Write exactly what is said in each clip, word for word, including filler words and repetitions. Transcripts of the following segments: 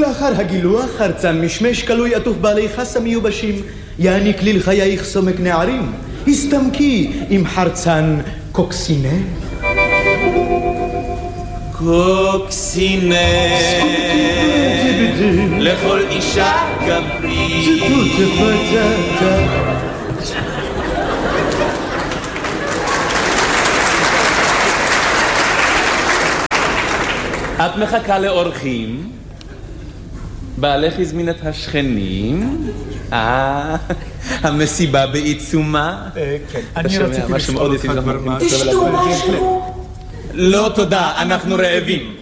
ולאחר הגילוח חרצן משמש כלוי עטוף בעלי חסה מיובשים, יעניק ליל חייך סומק נערים, הסתמקי עם חרצן קוקסינה. קוקסינה לכל אישה גברית. את מחכה לאורחים, בעלך הזמין את השכנים. אה, המסיבה בעיצומה. כן, אני רציתי לשאול אותך כבר מה. תשתו משהו. לא תודה, אנחנו רעבים.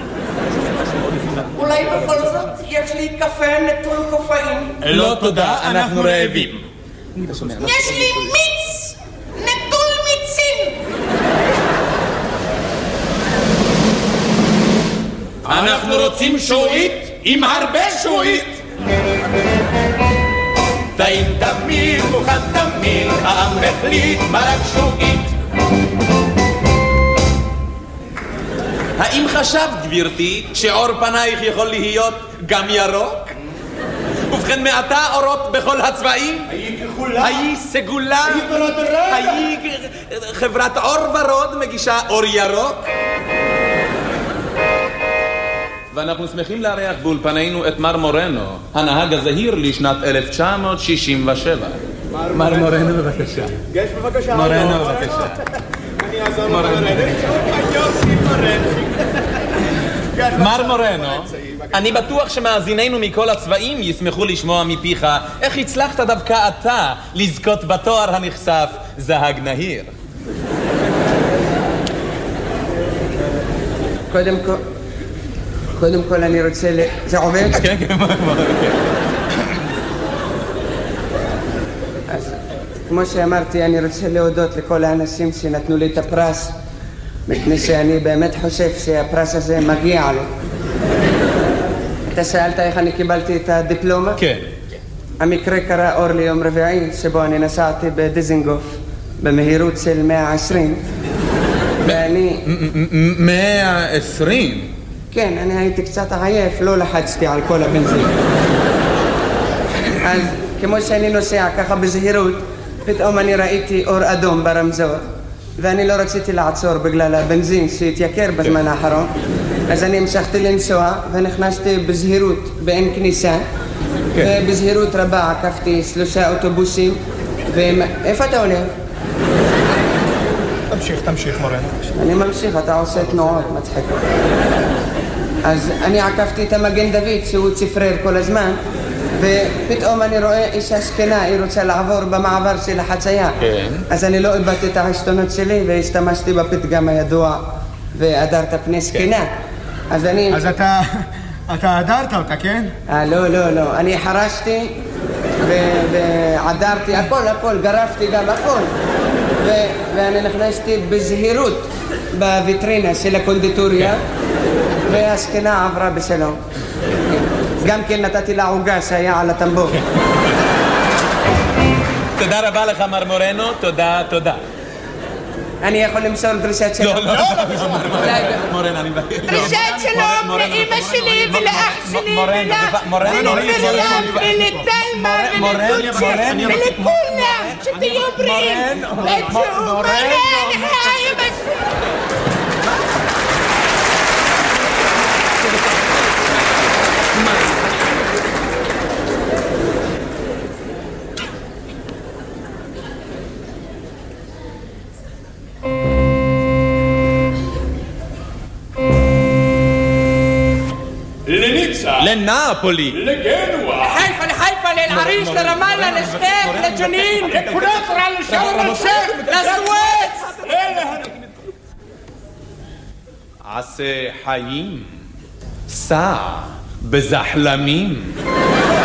אולי בכל זאת יש לי קפה נטול קופאין. לא תודה, אנחנו רעבים. יש לי מיץ נטול מיצים. אנחנו רוצים שועית עם הרבה שועית. טעים תמיד, מוכן תמיד, העם החליט מרק שועית. האם חשבת, גבירתי, שעור פנייך יכול להיות גם ירוק? ובכן, מעתה אורות בכל הצבעים? היי כחולה. היי סגולה. היי ורודרה. היי חברת אור ורוד מגישה אור ירוק. ואנחנו שמחים לארח באולפנינו את מר מורנו, הנהג הזהיר לשנת אלף תשע מאות שישים ושבע. מר מורנו בבקשה. יש בבקשה. מורנו בבקשה. אני אעזור מורנו. מר מורנו, אני בטוח שמאזיננו מכל הצבעים ישמחו לשמוע מפיך איך הצלחת דווקא אתה לזכות בתואר הנחשף זהג נהיר. קודם כל, קודם כל אני רוצה ל... זה עובד? כן, כן, אז כמו שאמרתי, אני רוצה להודות לכל האנשים שנתנו לי את הפרס, מפני שאני באמת חושב שהפרס הזה מגיע לו. אתה שאלת איך אני קיבלתי את הדיפלומה? כן. המקרה קרה אור ליום רביעי, שבו אני נסעתי בדיזינגוף במהירות של מאה ועשרים, ואני... מאה ועשרים? כן, אני הייתי קצת עייף, לא לחצתי על כל הבנזין. אז כמו שאני נוסע ככה בזהירות, פתאום אני ראיתי אור אדום ברמזור, ואני לא רציתי לעצור בגלל הבנזין שהתייקר בזמן האחרון. אז אני המשכתי לנסוע ונכנסתי בזהירות באין כניסה, ובזהירות רבה עקפתי שלושה אוטובוסים. ואיפה אתה עולה? תמשיך, תמשיך מורנו. אני ממשיך, אתה עושה תנועות מצחיקות. אז אני עקפתי את המגן דוד שהוא צפרר כל הזמן, ופתאום אני רואה אישה זקנה, היא רוצה לעבור במעבר של החצייה. כן. אז אני לא איבדתי את העשתונות שלי והשתמשתי בפתגם הידוע והדרת פני זקנה. אז אני... אז אתה... אתה הדרת אותה, כן? אה, לא, לא, לא. אני חרשתי ועדרתי הכל, הכל, גרפתי גם הכל. ואני נכנסתי בזהירות בוויטרינה של הקונדיטוריה, והזקנה עברה בשלום. גם כן נתתי לה עוגה שהיה על הטמבור. תודה רבה לך מר מורנו, תודה, תודה. אני יכול למסור דרישת שלום? לא, לא, מורנו, אני מבקש. דרישת שלום לאמא שלי ולאח שלי ולמרים ולתלמה ולדוצ'ה ולכולם, שתהיו בריאים ותשאו מרן אמא שלי. לניצה, לנאפולי, לגנואה, לחיפה, לחיפה, לאל-עריש, לרמאללה, לשכם, לג'נין, לקונטרה, לשארם א-שייח, לסואץ. עשה חיים, סע בזחלמים.